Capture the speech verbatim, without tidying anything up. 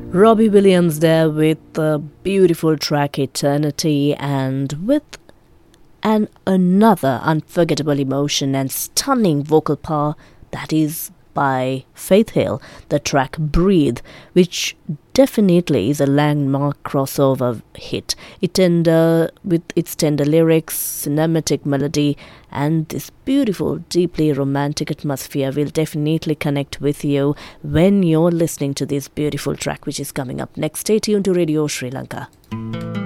Robbie Williams there with the beautiful track Eternity, and with an another unforgettable emotion and stunning vocal power, that is by Faith Hill, the track Breathe, which definitely is a landmark crossover hit. It tender, with its tender lyrics, cinematic melody, and this beautiful, deeply romantic atmosphere will definitely connect with you when you're listening to this beautiful track which is coming up next. Stay tuned to Radio Sri Lanka.